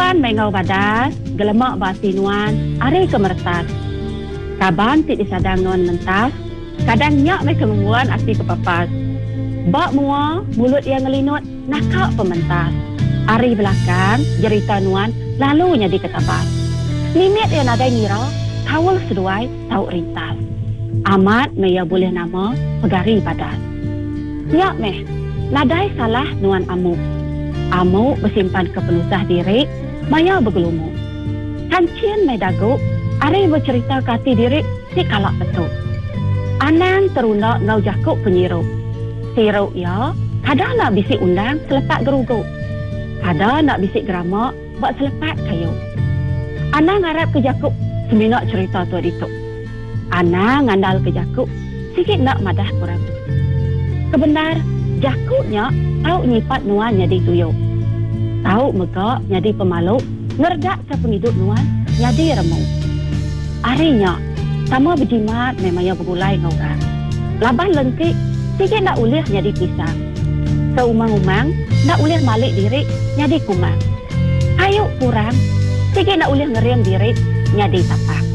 Kaban mengau badas, gelemak basinuan, are kemertas. Kaban ti disadang nuan mentas, kadang nyak me kemenguan aksi kepapas. Bak mua, mulut yang ngelinut, nakak pementas. Ari belakang, jerita nuan, lalu nyadi ketabas. Nimit yang nadai ngira, kawal seduai, tau rintas. Amat me ya boleh nama, pegari badas. Nyak meh, nadai salah nuan amuk. Amuk bersimpan kepenusah diri, maya bergelumuk. Kancin me daguk, Ari bercerita kati diri si kalak betul. Anang terundak ngau jakuk penyiruk. Siruk ya, kadang nak bisik undang selepat geruguk. Kadang nak bisik geramak buat selepat kayu. Anang harap ke jakuk seminak cerita tu dituk. Anang ngandal ke jakuk sikit nak madah kurang. Kebenar, jakuknya tahu nyipat nuan jadi tuyuk. Tahu megak jadi pemaluk, ngerdak ke penghidup nuan jadi remuk. Arinya, sama berjimat memangnya bergulai ngorang. Laban lengkik, sikit nak ulih jadi pisang. Seumang-umang, nak ulih malik diri, jadi kumang. Ayuk kurang, sikit nak ulih ngeriam diri, jadi tapak.